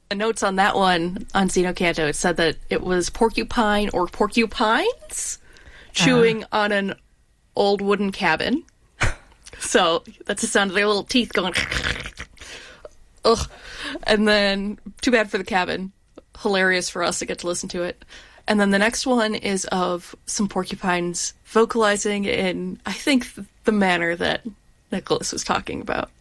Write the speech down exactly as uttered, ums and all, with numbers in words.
The notes on that one, on Xenocanto, it said that it was porcupine or porcupines chewing uh. on an old wooden cabin. So that's the sound of their little teeth going... Ugh. And then, too bad for the cabin. Hilarious for us to get to listen to it. And then the next one is of some porcupines vocalizing in, I think, the manner that Nicholas was talking about.